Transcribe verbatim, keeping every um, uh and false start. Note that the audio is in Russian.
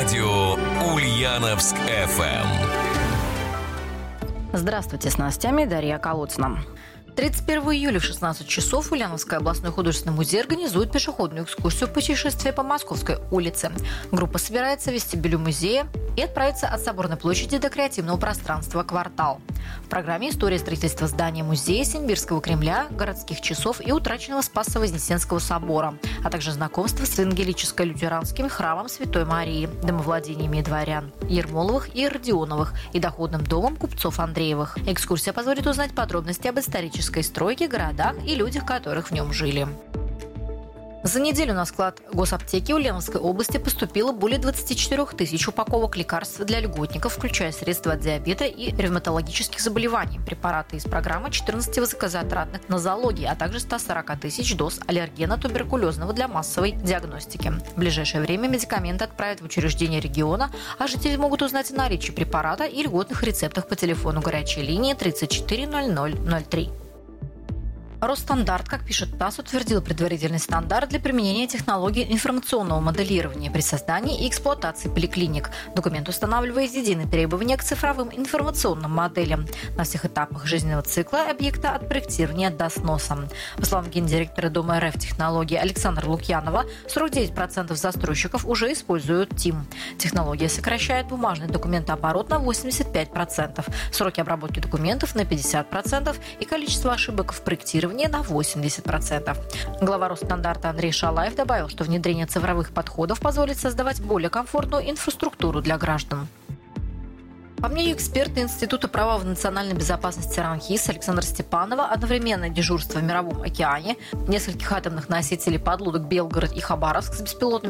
Радио Ульяновск эф эм. Здравствуйте, с новостями Дарья Колодцина. тридцать первого июля в шестнадцать часов Ульяновский областной художественный музей организует пешеходную экскурсию «Путешествие по Московской улице». Группа собирается в вестибюле музея и отправится от Соборной площади до креативного пространства «Квартал». В программе история строительства здания музея, Симбирского Кремля, городских часов и утраченного Спасо-Вознесенского собора, а также знакомство с евангелическо-лютеранским храмом Святой Марии, домовладениями дворян Ермоловых и Родионовых и доходным домом купцов Андреевых. Экскурсия позволит узнать подробности об исторической стройке, городах и людях, которых в нем жили. За неделю на склад госаптеки Ульяновской области поступило более двадцать четыре тысячи упаковок лекарств для льготников, включая средства от диабета и ревматологических заболеваний, препараты из программы четырнадцати высокозатратных нозологий, а также сто сорок тысяч доз аллергена туберкулезного для массовой диагностики. В ближайшее время медикаменты отправят в учреждения региона, а жители могут узнать о наличии препарата и льготных рецептах по телефону горячей линии тридцать четыре ноль ноль ноль три. Росстандарт, как пишет ТАСС, утвердил предварительный стандарт для применения технологий информационного моделирования при создании и эксплуатации поликлиник. Документ устанавливает единые требования к цифровым информационным моделям на всех этапах жизненного цикла объекта от проектирования до сноса. По словам гендиректора Дома РФ технологии Александра Лукьянова, сорок девять процентов застройщиков уже используют ТИМ. Технология сокращает бумажный документооборот на восемьдесят пять процентов, сроки обработки документов на пятьдесят процентов и количество ошибок в проектировании на восемьдесят процентов. Глава Росстандарта Андрей Шалаев добавил, что внедрение цифровых подходов позволит создавать более комфортную инфраструктуру для граждан. По мнению эксперта Института права в национальной безопасности РАНХИС Александра Степанова, одновременное дежурство в Мировом океане, нескольких атомных носителей подлодок «Белгород» и «Хабаровск» с беспилотными